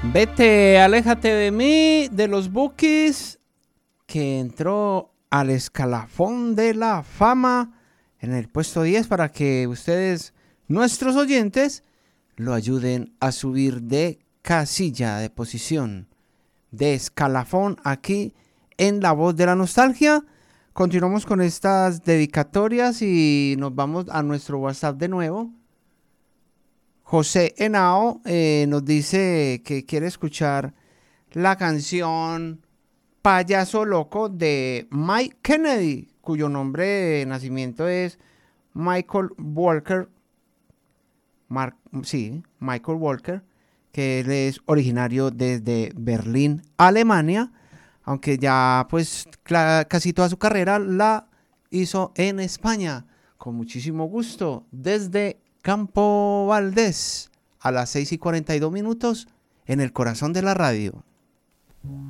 Vete, aléjate de mí, de los Bukis, que entró al escalafón de la fama en el puesto 10 para que ustedes, nuestros oyentes, lo ayuden a subir de casilla, de posición, de escalafón aquí en La Voz de la Nostalgia. Continuamos con estas dedicatorias y nos vamos a nuestro WhatsApp de nuevo. José Henao nos dice que quiere escuchar la canción Payaso Loco de Mike Kennedy, cuyo nombre de nacimiento es Michael Walker. Michael Walker, que él es originario desde Berlín, Alemania, aunque ya pues casi toda su carrera la hizo en España. Con muchísimo gusto, desde Campo Valdés, a las 6:42 en el corazón de la radio.